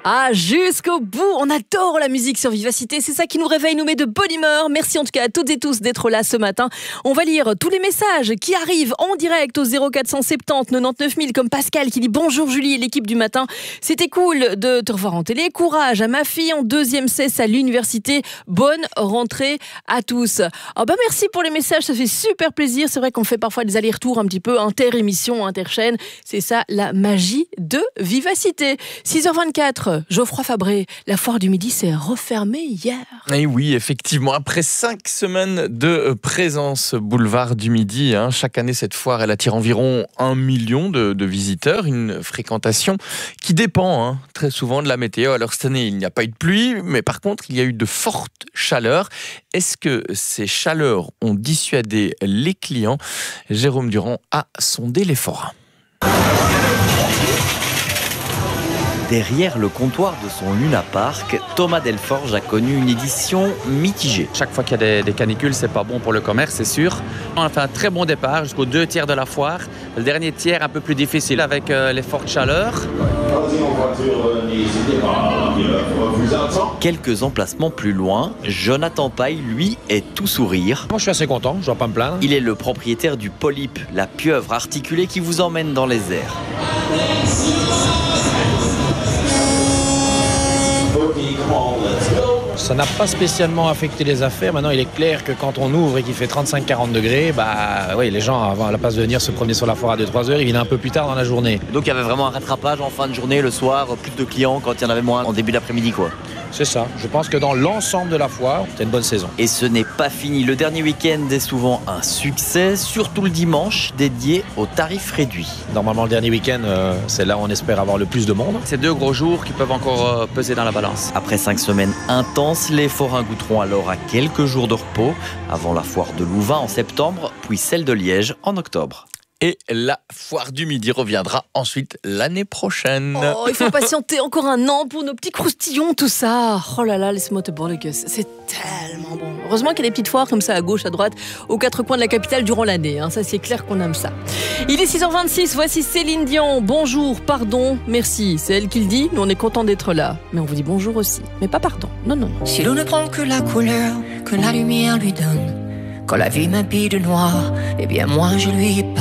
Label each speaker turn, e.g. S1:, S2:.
S1: Ah, jusqu'au bout, on adore la musique sur Vivacité, c'est ça qui nous réveille, nous met de bonne humeur. Merci en tout cas à toutes et tous d'être là ce matin. On va lire tous les messages qui arrivent en direct au 0470 99 000, comme Pascal qui dit bonjour Julie et l'équipe du matin. C'était cool de te revoir en télé. Courage à ma fille en 2e cesse à l'université. Bonne rentrée à tous. Oh bah merci pour les messages, ça fait super plaisir. C'est vrai qu'on fait parfois des allers-retours un petit peu inter-émission, inter-chaîne. C'est ça la magie de Vivacité. 6h24, Geoffroy Fabré, la foire du Midi s'est refermée hier.
S2: Et oui, effectivement, après 5 semaines de présence boulevard du Midi, chaque année cette foire elle attire environ 1 million de visiteurs, une fréquentation qui dépend très souvent de la météo. Alors cette année il n'y a pas eu de pluie, mais par contre il y a eu de fortes chaleurs. Est-ce que ces chaleurs ont dissuadé les clients? Jérôme Durand a sondé les forains.
S3: Derrière le comptoir de son Luna Park, Thomas Delforge a connu une édition mitigée.
S4: Chaque fois qu'il y a des canicules, c'est pas bon pour le commerce, c'est sûr. On a fait un très bon départ jusqu'aux 2 tiers de la foire. Le dernier tiers un peu plus difficile avec les fortes chaleurs.
S3: Quelques emplacements plus loin, Jonathan Paille, lui, est tout sourire.
S5: Moi, je suis assez content, je ne dois pas me plaindre.
S3: Il est le propriétaire du Polype, la pieuvre articulée qui vous emmène dans les airs.
S5: Ça n'a pas spécialement affecté les affaires. Maintenant, il est clair que quand on ouvre et qu'il fait 35-40 degrés, les gens, à la place de venir se promener sur la foire à 2-3 heures, ils viennent un peu plus tard dans la journée.
S3: Donc il y avait vraiment un rattrapage en fin de journée, le soir, plus de clients quand il y en avait moins en début d'après-midi, quoi.
S5: C'est ça. Je pense que dans l'ensemble de la foire, c'est une bonne saison.
S3: Et ce n'est pas fini. Le dernier week-end est souvent un succès, surtout le dimanche, dédié aux tarifs réduits.
S5: Normalement, le dernier week-end, c'est là où on espère avoir le plus de monde.
S4: C'est 2 gros jours qui peuvent encore peser dans la balance.
S3: Après 5 semaines intenses, les forains goûteront alors à quelques jours de repos avant la foire de Louvain en septembre, puis celle de Liège en octobre.
S2: Et la foire du Midi reviendra ensuite l'année prochaine.
S1: Oh, il faut patienter encore un an pour nos petits croustillons, tout ça. Oh là là, laisse-moi te boire le gueule. C'est tellement bon. Heureusement qu'il y a des petites foires comme ça à gauche, à droite, aux 4 coins de la capitale durant l'année. Ça, c'est clair qu'on aime ça. Il est 6h26, voici Céline Dion. Bonjour, pardon, merci. C'est elle qui le dit, mais on est content d'être là. Mais on vous dit bonjour aussi. Mais pas pardon. Non, non.
S6: Si l'on ne prend que la couleur que la lumière lui donne, quand la vie m'habille de noir, eh bien moi je lui